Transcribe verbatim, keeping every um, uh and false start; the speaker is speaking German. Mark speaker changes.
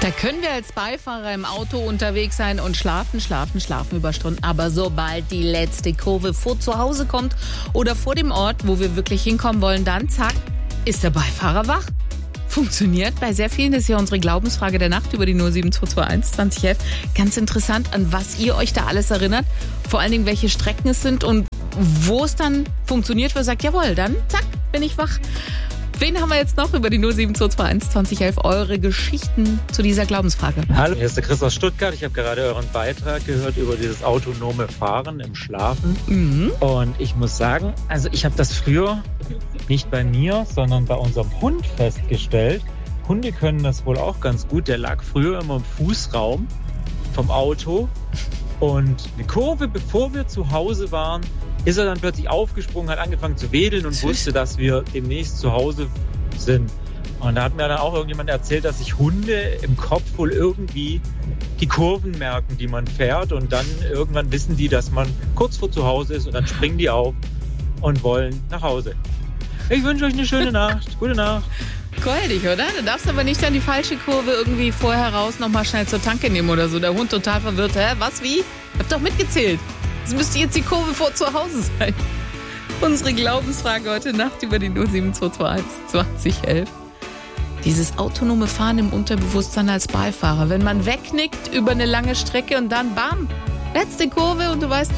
Speaker 1: Da können wir als Beifahrer im Auto unterwegs sein und schlafen, schlafen, schlafen über Stunden. Aber sobald die letzte Kurve vor zu Hause kommt oder vor dem Ort, wo wir wirklich hinkommen wollen, dann zack, ist der Beifahrer wach. Funktioniert bei sehr vielen. Das ist ja unsere Glaubensfrage der Nacht über die null sieben zwei zwei eins zwanzig elf. Ganz interessant, an was ihr euch da alles erinnert. Vor allen Dingen, welche Strecken es sind und wo es dann funktioniert, wo ihr sagt, jawohl, dann zack, bin ich wach. Wen haben wir jetzt noch über die null sieben zwei zwei eins zwanzig elf? Eure Geschichten zu dieser Glaubensfrage.
Speaker 2: Hallo, hier ist der Chris aus Stuttgart. Ich habe gerade euren Beitrag gehört über dieses autonome Fahren im Schlafen.
Speaker 1: Mhm.
Speaker 2: Und ich muss sagen, also ich habe das früher nicht bei mir, sondern bei unserem Hund festgestellt. Hunde können das wohl auch ganz gut. Der lag früher immer im Fußraum vom Auto. Und eine Kurve, bevor wir zu Hause waren, ist er dann plötzlich aufgesprungen, hat angefangen zu wedeln und wusste, dass wir demnächst zu Hause sind. Und da hat mir dann auch irgendjemand erzählt, dass sich Hunde im Kopf wohl irgendwie die Kurven merken, die man fährt. Und dann irgendwann wissen die, dass man kurz vor zu Hause ist und dann springen die auf und wollen nach Hause. Ich wünsche euch eine schöne Nacht. Gute Nacht.
Speaker 1: Goldig, oder? Du darfst aber nicht dann die falsche Kurve irgendwie vorher raus nochmal schnell zur Tanke nehmen oder so. Der Hund total verwirrt. Hä, was, wie? Ich hab doch mitgezählt. Es müsste jetzt die Kurve vor zu Hause sein. Unsere Glaubensfrage heute Nacht über die null sieben zwei zwei eins zwanzig elf. Dieses autonome Fahren im Unterbewusstsein als Beifahrer. Wenn man wegnickt über eine lange Strecke und dann bam, letzte Kurve und du weißt,